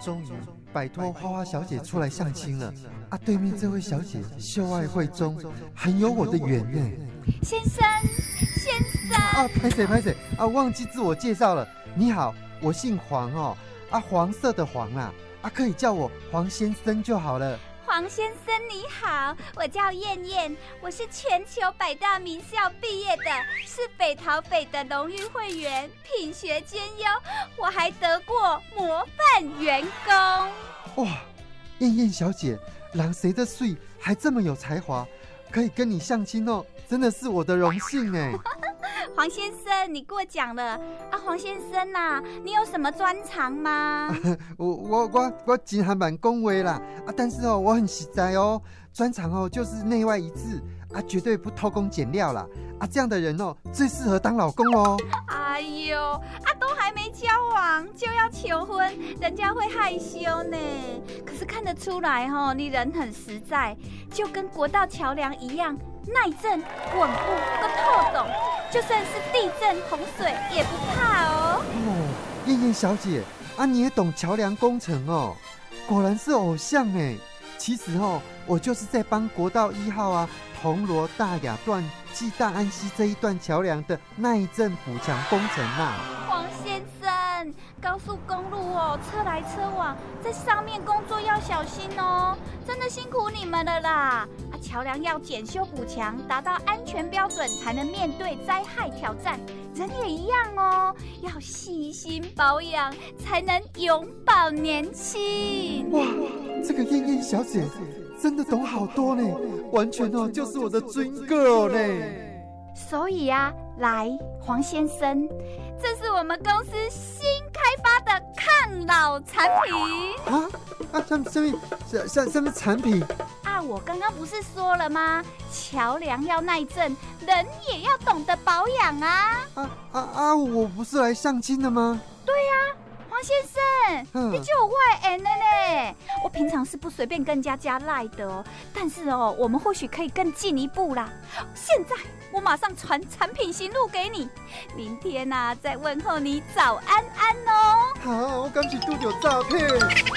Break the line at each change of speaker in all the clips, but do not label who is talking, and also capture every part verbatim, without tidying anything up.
终于摆脱花花小姐出来相亲了啊！对面这位小姐秀爱慧中，很有我的缘呢。
先生，先生
啊，拍谁拍谁啊！忘记自我介绍了。你好，我姓黄哦，啊，黄色的黄啊，啊，可以叫我黄先生就好了。
黄先生你好，我叫燕燕，我是全球百大名校毕业的，是北桃北的荣誉会员，品学兼优，我还得过模范员工。
哇，燕燕小姐，人谁的水还这么有才华，可以跟你相亲哦，真的是我的荣幸哎。
黄先生，你过奖了啊！黄先生呐、啊，你有什么专长吗？
我我我我真还蛮恭维啦啊！但是哦，我很实在哦，专长哦就是内外一致啊，绝对不偷工减料啦啊！这样的人哦，最适合当老公哦。
哎呦，啊，都还没交往就要求婚，人家会害羞呢。可是看得出来哦，你人很实在，就跟国道桥梁一样。耐震、稳固跟透懂，就算是地震、洪水也不怕哦。
哦，燕燕小姐啊，你也懂桥梁工程哦，果然是偶像哎。其实哦，我就是在帮国道一号啊，铜锣大雅段暨大安溪这一段桥梁的耐震补强工程呐。
黄先生，高速公路哦，车来车往，在上面工作要小心哦，真的辛苦你们了啦！啊，桥梁要检修补强，达到安全标准，才能面对灾害挑战。人也一样哦，要细心保养，才能永葆年轻。
哇，这个燕燕小姐真的懂好多呢，完全哦就是我的 dream girl 呢。
所以啊，来，黄先生，这是我们公司新开发的抗老产品
啊啊！什么什么什什么产品
啊？我刚刚不是说了吗？桥梁要耐震，人也要懂得保养啊！
啊啊啊！我不是来相亲的吗？
对呀、啊。黄先生，嗯、你就有外人了呢。我平常是不随便跟人家加赖的哦，但是哦，我们或许可以更进一步啦。现在我马上传产品型录给你，明天啊再问候你早安安哦。
好，我赶紧丢丢照片。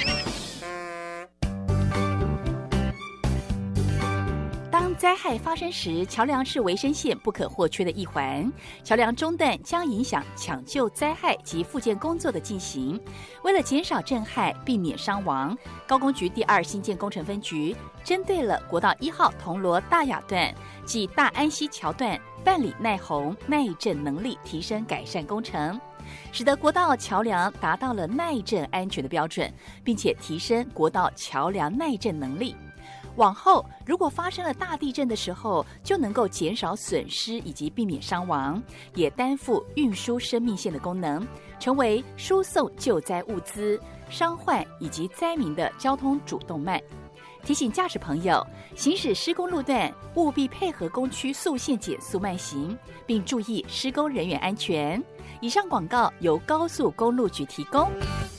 当灾害发生时，桥梁是维生线不可或缺的一环。桥梁中断将影响抢救灾害及复健工作的进行。为了减少震害，避免伤亡，高工局第二新建工程分局针对了国道一号铜锣大雅段及大安溪桥段，办理耐洪、耐震能力提升改善工程，使得国道桥梁达到了耐震安全的标准，并且提升国道桥梁耐震能力。往后如果发生了大地震的时候，就能够减少损失以及避免伤亡，也担负运输生命线的功能，成为输送救灾物资、伤患以及灾民的交通主动脉。提醒驾驶朋友，行驶施工路段务必配合工区速限减速慢行，并注意施工人员安全。以上广告由高速公路局提供。